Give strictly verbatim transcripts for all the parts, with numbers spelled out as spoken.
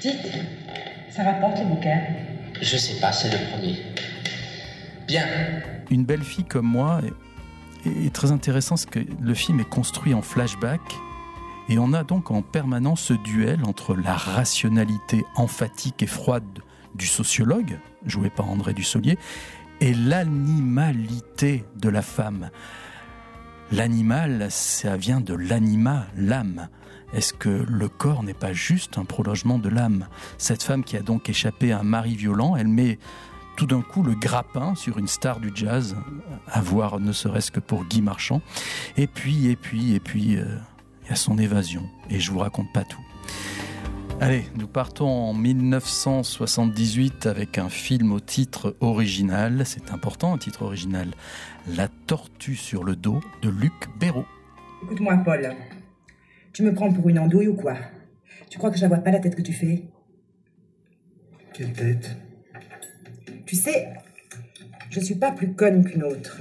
Dites, ça rapporte le bouquin? Je sais pas, c'est le premier. Bien. Une belle fille comme moi est, est très intéressant, c'est que le film est construit en flashback et on a donc en permanence ce duel entre la rationalité emphatique et froide du sociologue, joué par André Dussolier, et l'animalité de la femme. L'animal, ça vient de l'anima, l'âme. Est-ce que le corps n'est pas juste un prolongement de l'âme? Cette femme qui a donc échappé à un mari violent, elle met tout d'un coup le grappin sur une star du jazz, à voir ne serait-ce que pour Guy Marchand. Et puis, et puis, et puis, euh, il y a son évasion. Et je vous raconte pas tout. Allez, nous partons en dix-neuf cent soixante-dix-huit avec un film au titre original. C'est important, un titre original. La tortue sur le dos de Luc Béraud. Écoute-moi, Paul. Tu me prends pour une andouille ou quoi? Tu crois que je la vois pas la tête que tu fais? Quelle tête? Tu sais, je suis pas plus conne qu'une autre.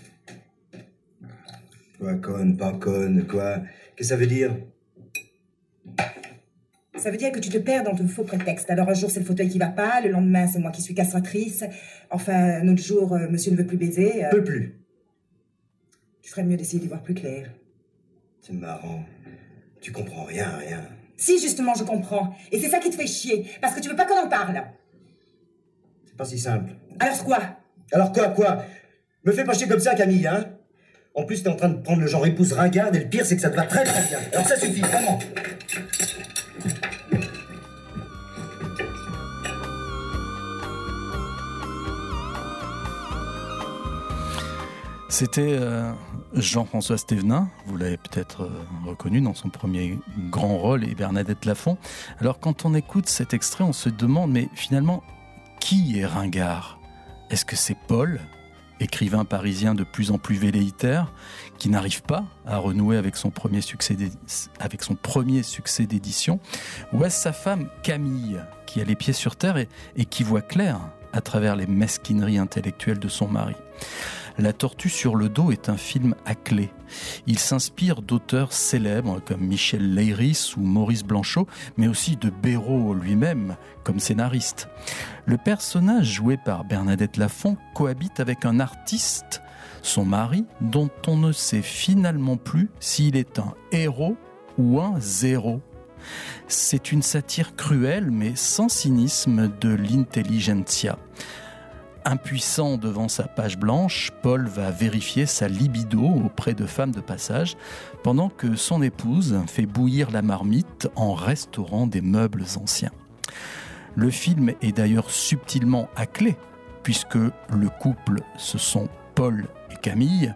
Quoi, conne, pas conne, quoi? Qu'est-ce que ça veut dire? Ça veut dire que tu te perds dans ton faux prétexte. Alors un jour c'est le fauteuil qui va pas, le lendemain c'est moi qui suis castratrice. Enfin, un autre jour, euh, monsieur ne veut plus baiser. Euh... Peut plus. Tu ferais mieux d'essayer d'y voir plus clair. C'est marrant. Tu comprends rien, rien. Si, justement, je comprends. Et c'est ça qui te fait chier. Parce que tu veux pas qu'on en parle. C'est pas si simple. Alors quoi? Alors quoi, quoi? Me fais pas chier comme ça, Camille, hein? En plus, t'es en train de prendre le genre épouse ringarde, et le pire, c'est que ça te va très très bien. Alors ça suffit, vraiment. C'était euh, Jean-François Stévenin, vous l'avez peut-être euh, reconnu dans son premier grand rôle, et Bernadette Lafont. Alors quand on écoute cet extrait, on se demande, mais finalement, qui est ringard? Est-ce que c'est Paul, écrivain parisien de plus en plus velléitaire, qui n'arrive pas à renouer avec son premier succès avec son premier succès d'édition, ou est-ce sa femme Camille, qui a les pieds sur terre et, et qui voit clair à travers les mesquineries intellectuelles de son mari? La tortue sur le dos est un film à clé. Il s'inspire d'auteurs célèbres comme Michel Leiris ou Maurice Blanchot, mais aussi de Béraud lui-même comme scénariste. Le personnage joué par Bernadette Lafont cohabite avec un artiste, son mari, dont on ne sait finalement plus s'il est un héros ou un zéro. C'est une satire cruelle mais sans cynisme de l'intelligentsia. Impuissant devant sa page blanche, Paul va vérifier sa libido auprès de femmes de passage, pendant que son épouse fait bouillir la marmite en restaurant des meubles anciens. Le film est d'ailleurs subtilement à clé, puisque le couple, ce sont Paul et Camille.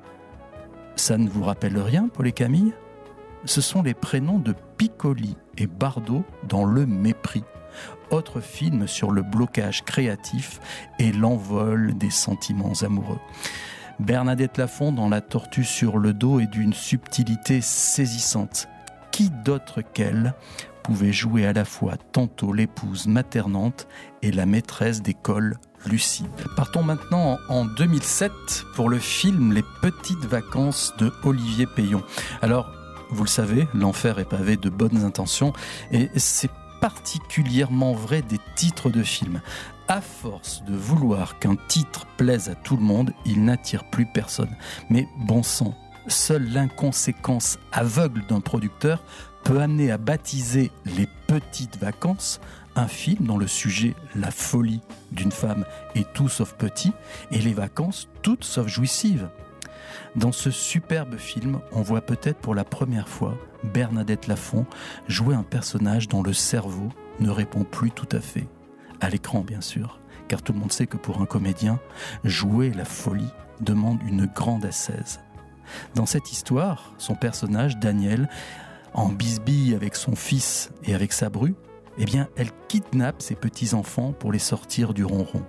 Ça ne vous rappelle rien, Paul et Camille? Ce sont les prénoms de Piccoli et Bardot dans Le Mépris. Autre film sur le blocage créatif et l'envol des sentiments amoureux. Bernadette Lafont dans La tortue sur le dos est d'une subtilité saisissante. Qui d'autre qu'elle pouvait jouer à la fois tantôt l'épouse maternante et la maîtresse d'école lucide? Partons maintenant en deux mille sept pour le film Les petites vacances de Olivier Payon. Alors, vous le savez, l'enfer est pavé de bonnes intentions et c'est particulièrement vrai des titres de films. À force de vouloir qu'un titre plaise à tout le monde, il n'attire plus personne. Mais bon sang, seule l'inconséquence aveugle d'un producteur peut amener à baptiser Les petites vacances un film dont le sujet, la folie d'une femme, est tout sauf petit, et les vacances toutes sauf jouissives. Dans ce superbe film, on voit peut-être pour la première fois Bernadette Lafont jouer un personnage dont le cerveau ne répond plus tout à fait. À l'écran, bien sûr, car tout le monde sait que pour un comédien, jouer la folie demande une grande ascèse. Dans cette histoire, son personnage, Daniel, en bisbille avec son fils et avec sa bru, eh bien, elle kidnappe ses petits-enfants pour les sortir du ronron.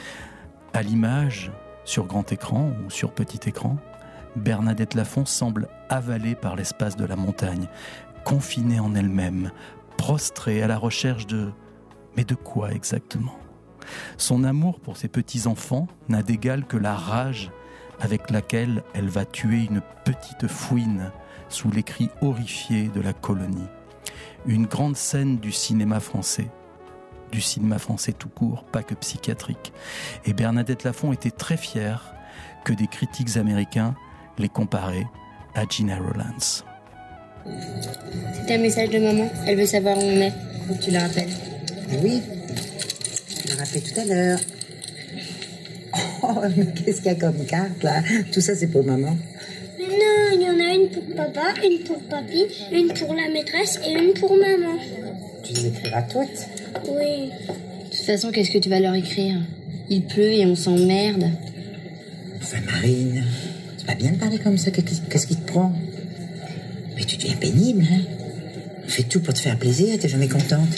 À l'image, sur grand écran ou sur petit écran, Bernadette Lafont semble avalée par l'espace de la montagne, confinée en elle-même, prostrée à la recherche de... Mais de quoi exactement? Son amour pour ses petits-enfants n'a d'égal que la rage avec laquelle elle va tuer une petite fouine sous les cris horrifiés de la colonie. Une grande scène du cinéma français, du cinéma français tout court, pas que psychiatrique. Et Bernadette Lafont était très fière que des critiques américains les comparaient à Gina Rowlands. C'est un message de maman. Elle veut savoir où on est. Faut que tu la rappelles. Oui, je l'ai rappelé tout à l'heure. Oh, mais qu'est-ce qu'il y a comme carte, là? Tout ça, c'est pour maman. Mais non, il y en a une pour papa, une pour papy, une pour la maîtresse et une pour maman. Tu les écriras toutes? Oui. De toute façon, qu'est-ce que tu vas leur écrire? Il pleut et on s'emmerde. Enfin, Marine, c'est pas bien de parler comme ça. Qu'est-ce qui te prend? Mais tu deviens pénible, hein? On fait tout pour te faire plaisir, t'es jamais contente.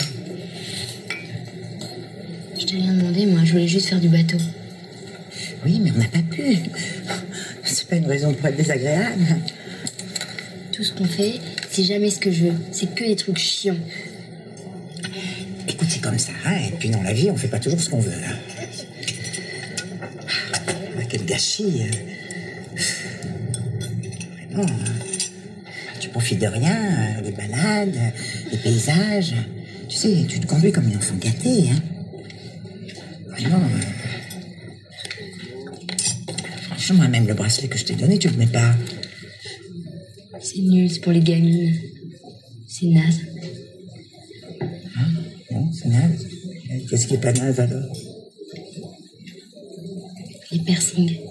Je t'ai rien demandé, moi. Je voulais juste faire du bateau. Oui, mais on n'a pas pu. C'est pas une raison pour être désagréable. Tout ce qu'on fait, c'est jamais ce que je veux. C'est que des trucs chiants. Écoute, c'est comme ça, hein? Et puis dans la vie, on fait pas toujours ce qu'on veut. Hein? Ah, quel gâchis. Hein? Vraiment. Hein? Tu profites de rien, des balades, des paysages. Tu sais, tu te conduis comme une enfant gâtée, hein? Vraiment. Hein? Franchement, même le bracelet que je t'ai donné, tu le mets pas. C'est nul, c'est pour les gamines. C'est naze. Hein? Non, c'est naze. Qu'est-ce qui est pas naze, alors? Les piercings.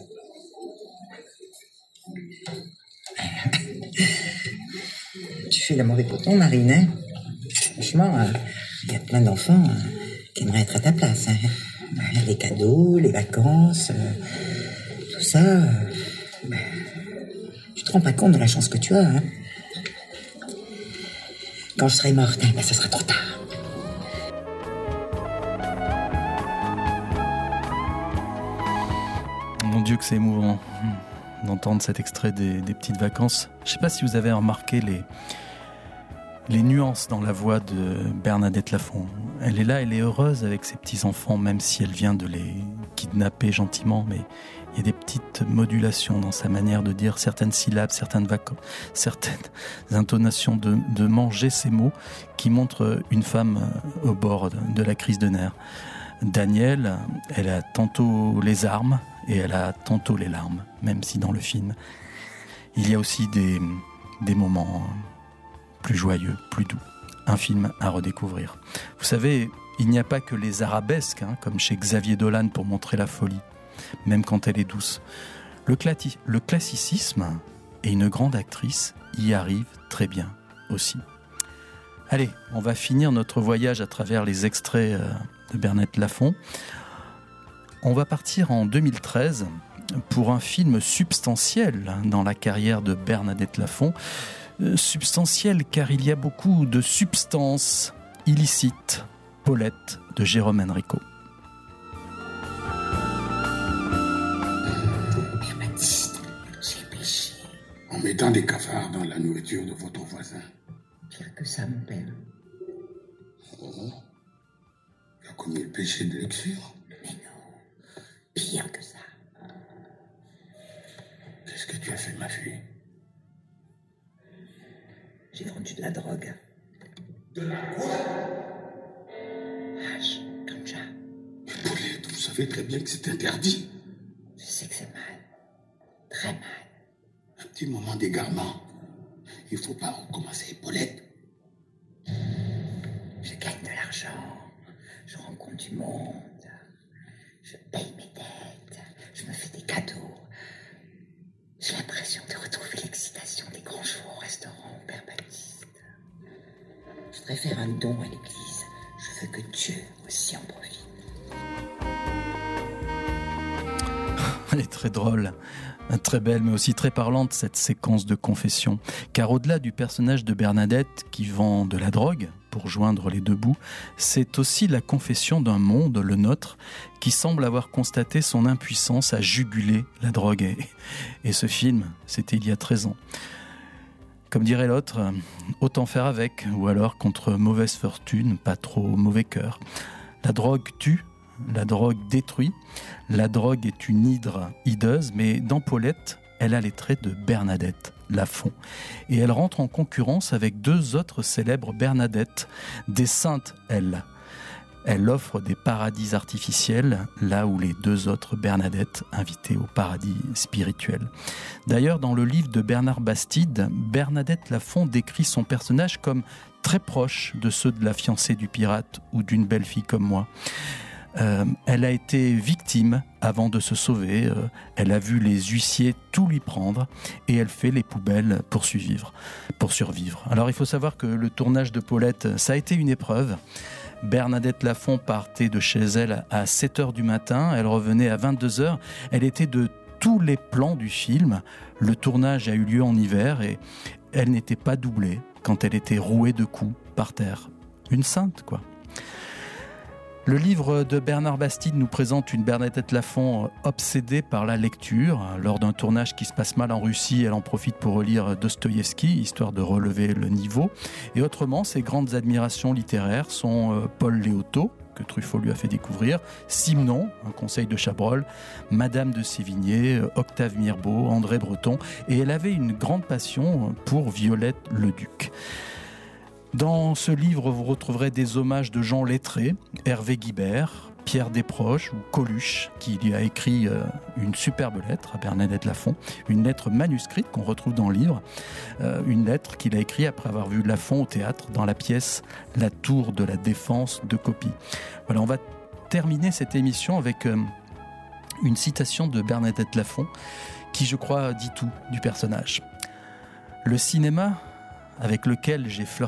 Tu fais la mauvais coton, Marine, hein? Franchement, il euh, y a plein d'enfants euh, qui aimeraient être à ta place, hein? Les cadeaux, les vacances, euh, tout ça. Euh, ben, tu te rends pas compte de la chance que tu as, hein? Quand je serai morte, hein, ben, ça sera trop tard. Mon Dieu que c'est émouvant d'entendre cet extrait des, des petites vacances. Je ne sais pas si vous avez remarqué les, les nuances dans la voix de Bernadette Lafont. Elle est là, elle est heureuse avec ses petits-enfants, même si elle vient de les kidnapper gentiment, mais il y a des petites modulations dans sa manière de dire certaines syllabes, certaines vacances, certaines intonations, de, de manger ses mots, qui montrent une femme au bord de, de la crise de nerfs. Danielle, elle a tantôt les armes et elle a tantôt les larmes, même si dans le film, il y a aussi des, des moments plus joyeux, plus doux. Un film à redécouvrir. Vous savez, il n'y a pas que les arabesques, hein, comme chez Xavier Dolan pour montrer la folie, même quand elle est douce. Le, clati- le classicisme et une grande actrice y arrivent très bien aussi. Allez, on va finir notre voyage à travers les extraits euh, de Bernadette Lafont. On va partir en deux mille treize pour un film substantiel dans la carrière de Bernadette Lafont. Euh, substantiel car il y a beaucoup de substances illicites. Paulette de Jérôme Enrico. Père Baptiste, j'ai péché. En mettant des cafards dans la nourriture de votre voisin. Pire que ça, mon père. Oh. Tu as commis le péché de l'excure? Mais non, pire que ça. Qu'est-ce que tu as fait, ma fille? J'ai vendu de la drogue. De la quoi? Hache, ganja. Paulette, vous savez très bien que c'est interdit. Je sais que c'est mal. Très mal. Un petit moment d'égarement. Il ne faut pas recommencer, Paulette. Je gagne de l'argent. Je rencontre du monde. Je paye mes dettes. Je me fais des cadeaux. J'ai l'impression de retrouver l'excitation des grands jours au restaurant, Père Baptiste. Je voudrais faire un don à l'église. Je veux que Dieu aussi en profite. Elle est très drôle, très belle, mais aussi très parlante, cette séquence de confession. Car au-delà du personnage de Bernadette qui vend de la drogue pour joindre les deux bouts, c'est aussi la confession d'un monde, le nôtre, qui semble avoir constaté son impuissance à juguler la drogue. Et, et ce film, c'était il y a treize ans. Comme dirait l'autre, autant faire avec, ou alors contre mauvaise fortune, pas trop mauvais cœur. La drogue tue, la drogue détruit, la drogue est une hydre hideuse, mais dans Paulette, elle a les traits de Bernadette Lafont. Et elle rentre en concurrence avec deux autres célèbres Bernadette, des saintes, elles. Elle offre des paradis artificiels, là où les deux autres Bernadette invitées au paradis spirituel. D'ailleurs, dans le livre de Bernard Bastide, Bernadette Lafont décrit son personnage comme très proche de ceux de la fiancée du pirate ou d'une belle fille comme moi. Euh, elle a été victime avant de se sauver, euh, elle a vu les huissiers tout lui prendre et elle fait les poubelles pour survivre, pour survivre. Alors il faut savoir que le tournage de Paulette, ça a été une épreuve. Bernadette Lafont partait de chez elle à sept heures du matin, elle revenait à vingt-deux heures, elle était de tous les plans du film. Le tournage a eu lieu en hiver et elle n'était pas doublée quand elle était rouée de coups par terre. Une sainte, quoi. Le livre de Bernard Bastide nous présente une Bernadette Lafont obsédée par la lecture. Lors d'un tournage qui se passe mal en Russie, elle en profite pour relire Dostoïevski, histoire de relever le niveau. Et autrement, ses grandes admirations littéraires sont Paul Léotot, que Truffaut lui a fait découvrir, Simenon, un conseil de Chabrol, Madame de Sévigné, Octave Mirbeau, André Breton. Et elle avait une grande passion pour Violette Leduc. Dans ce livre, vous retrouverez des hommages de gens lettrés, Hervé Guibert, Pierre Desproges ou Coluche, qui lui a écrit euh, une superbe lettre à Bernadette Lafont, une lettre manuscrite qu'on retrouve dans le livre, euh, une lettre qu'il a écrite après avoir vu Lafont au théâtre dans la pièce La Tour de la Défense de Copie. Voilà, on va terminer cette émission avec euh, une citation de Bernadette Lafont qui, je crois, dit tout du personnage. Le cinéma avec lequel j'ai flirté